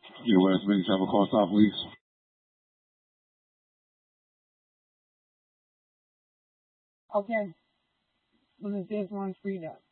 Yeah, last minute travel call stop, please. Okay. Well, this one freed up.